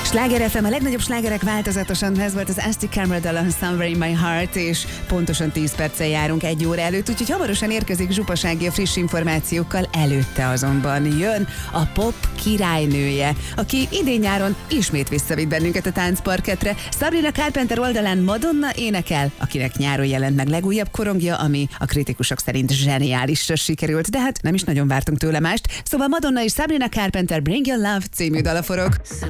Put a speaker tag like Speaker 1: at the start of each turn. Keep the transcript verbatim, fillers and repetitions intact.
Speaker 1: Sláger ef em, a legnagyobb slágerek változatosan, ez volt az Asti Camera dal, a Somewhere in My Heart, és pontosan tíz perccel járunk egy óra előtt, úgyhogy hamarosan érkezik Zsupas Ági a friss információkkal, előtte azonban jön a pop királynője, aki idén-nyáron ismét visszavitt bennünket a táncparketre. Sabrina Carpenter oldalán Madonna énekel, akinek nyáron jelent meg legújabb korongja, ami a kritikusok szerint zseniálisra sikerült, de hát nem is nagyon vártunk tőle mást. Szóval Madonna és Sabrina Carpenter Bring Your Love című dala forog.